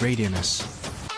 Radianus.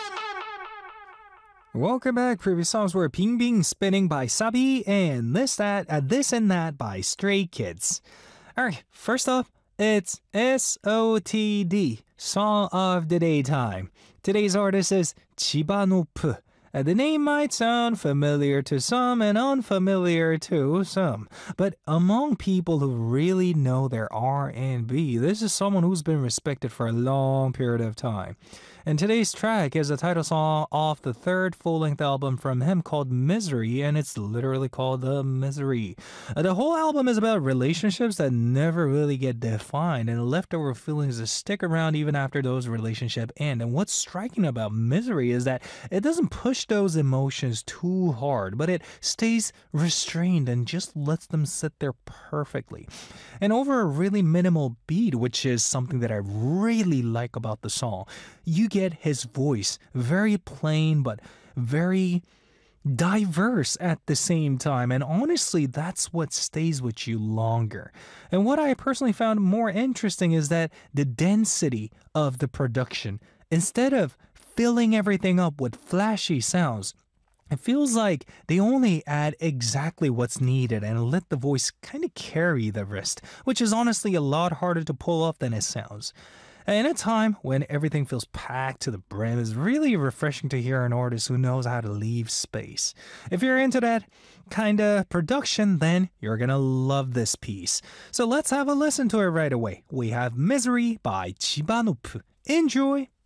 Welcome back. Previous songs were Ping Ping Spinning by Sabi and This and That by Stray Kids. Alright, first up, it's SOTD, Song of the Daytime. Today's artist is Chiba-no-pu. The name might sound familiar to some and unfamiliar to some, but among people who really know their R&B, this is someone who's been respected for a long period of time. And today's track is a title song off the third full-length album from him called Misery, and it's literally called The Misery. The whole album is about relationships that never really get defined and leftover feelings that stick around even after those relationships end. And what's striking about Misery is that it doesn't push those emotions too hard, but it stays restrained and just lets them sit there perfectly. And over a really minimal beat, which is something that I really like about the song, you get his voice very plain but very diverse at the same time, and honestly that's what stays with you longer. And what I personally found more interesting is that the density of the production, instead of filling everything up with flashy sounds, it feels like they only add exactly what's needed and let the voice kind of carry the rest, which is honestly a lot harder to pull off than it sounds. In a time when everything feels packed to the brim, it's really refreshing to hear an artist who knows how to leave space. If you're into that kind of production, then you're gonna love this piece. So let's have a listen to it right away. We have Misery by Chiba-no-pu. Enjoy!